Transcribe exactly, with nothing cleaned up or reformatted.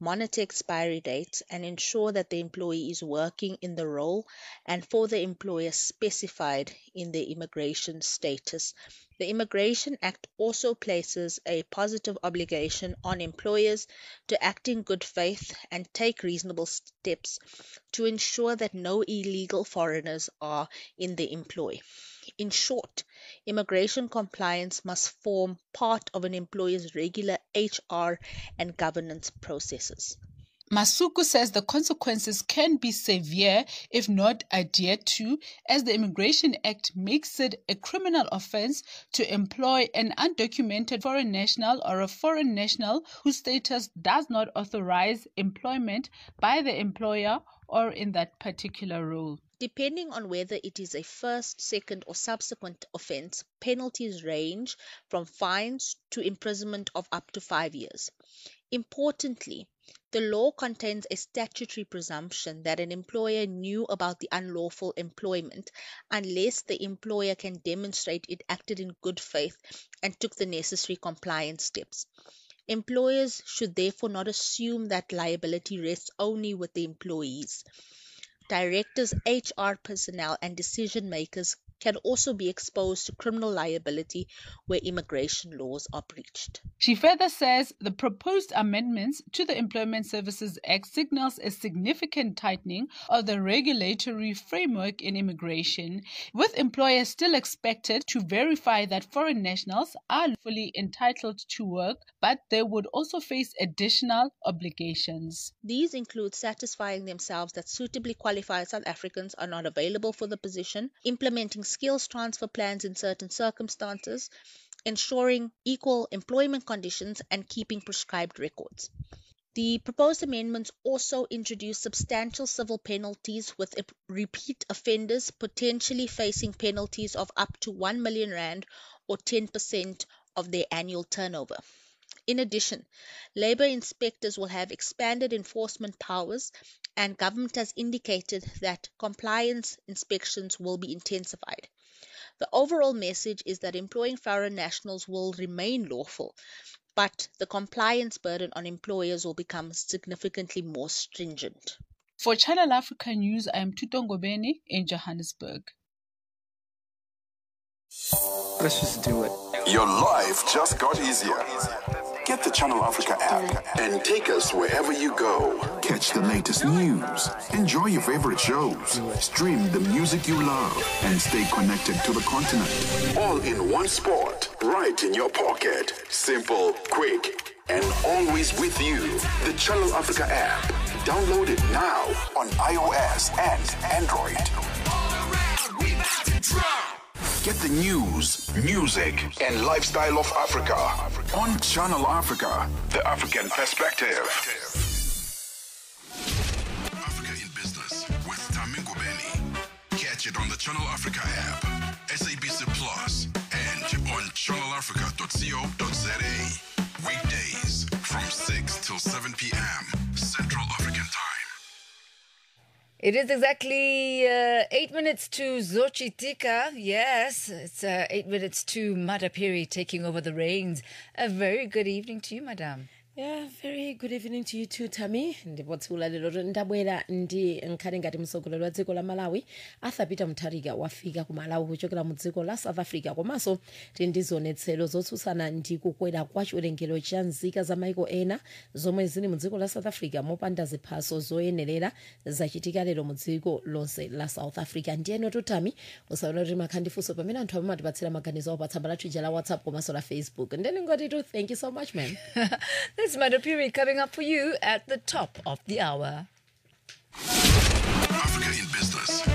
monitor expiry dates, and ensure that the employee is working in the role and for the employer specified in their immigration status. The Immigration Act also places a positive obligation on employers to act in good faith and take reasonable steps to ensure that no illegal foreigners are in their employ. In short, immigration compliance must form part of an employer's regular H R and governance processes. Masuku says the consequences can be severe if not adhered to, as the Immigration Act makes it a criminal offense to employ an undocumented foreign national or a foreign national whose status does not authorize employment by the employer or in that particular role. Depending on whether it is a first, second, or subsequent offense, penalties range from fines to imprisonment of up to five years. Importantly, the law contains a statutory presumption that an employer knew about the unlawful employment unless the employer can demonstrate it acted in good faith and took the necessary compliance steps. Employers should therefore not assume that liability rests only with the employees. Directors, H R personnel, and decision makers can also be exposed to criminal liability where immigration laws are breached. She further says the proposed amendments to the Employment Services Act signals a significant tightening of the regulatory framework in immigration, with employers still expected to verify that foreign nationals are fully entitled to work, but they would also face additional obligations. These include satisfying themselves that suitably qualified South Africans are not available for the position, implementing skills transfer plans in certain circumstances, ensuring equal employment conditions, and keeping prescribed records. The proposed amendments also introduce substantial civil penalties, with repeat offenders potentially facing penalties of up to one million rand or ten percent of their annual turnover. In addition, labour inspectors will have expanded enforcement powers, and government has indicated that compliance inspections will be intensified. The overall message is that employing foreign nationals will remain lawful, but the compliance burden on employers will become significantly more stringent. For Channel Africa News, I am Tutongo Beni in Johannesburg. Let's just do it. Your life just got easier. Get the Channel Africa app and take us wherever you go. Catch the latest news, enjoy your favorite shows, stream the music you love, and stay connected to the continent. All in one spot, right in your pocket. Simple, quick, and always with you. The Channel Africa app. Download it now on iOS and Android. Get the news, music, and lifestyle of Africa on Channel Africa, the African perspective. Africa in Business with Tamingo Beni. Catch it on the Channel Africa app, S A B C Plus, and on channel africa dot co dot za. Weekdays from six till seven p.m. Central African Time. It is exactly uh, eight minutes to Zochitika. Yes, it's uh, eight minutes to Madapiri taking over the reins. A very good evening to you, madam. Yeah, very good evening to you too, Tammy. Ndipotsula lero ndabwera ndi nkhani ngati msogolero wa dziko la Malawi Arthur Peter Mutharika wafika ku Malawi kuchokera mu dziko la South Africa, komanso tindizionetsero zotsutsana ndi kukwera kwa chiwerengero cha nzika za maiko ena zomwe zili mu dziko la South Africa mopanda ziphaso zoyenerera zachitika lero mu dziko lonse la South Africa. Ndiyeno tutami usaona kuti makhandifunso pamene anthu amatipatsira maganizo awo pa tsamba lathu la WhatsApp komanso la Facebook. Ndeni ngoti tu thank you so much, man. This is Madapiri coming up for you at the top of the hour. Africa in Business